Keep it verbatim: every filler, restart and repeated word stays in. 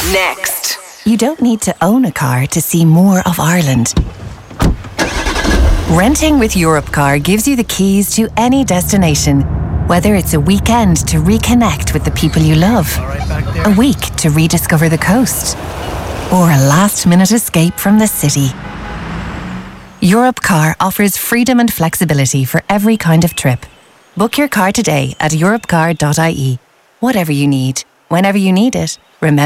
Next. You don't need to own a car to see more of Ireland. Renting with Europcar gives you the keys to any destination, whether it's a weekend to reconnect with the people you love, a week to rediscover the coast, or a last-minute escape from the city. Europcar offers freedom and flexibility for every kind of trip. Book your car today at europcar dot I E. Whatever you need, whenever you need it, remember